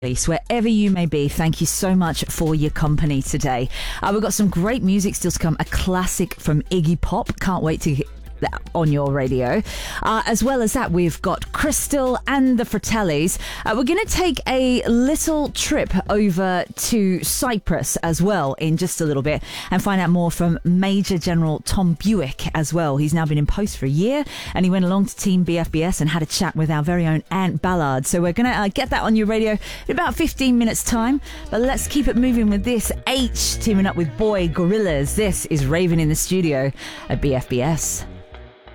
Wherever you may be, thank you so much for your company today. We've got some great music still to come. A classic from Iggy Pop. Can't wait to get that on your radio. As well as that, we've got Crystal and the Fratellis. We're going to take a little trip over to Cyprus as well in just a little bit and find out more from Major General Tom Buick as well. He's now been in post for a year and he went along to Team BFBS and had a chat with our very own Ant Ballard. So we're going to get that on your radio in about 15 minutes time. But let's keep it moving with this. H teaming up with Boy Gorillas. This is Raven in the studio at BFBS.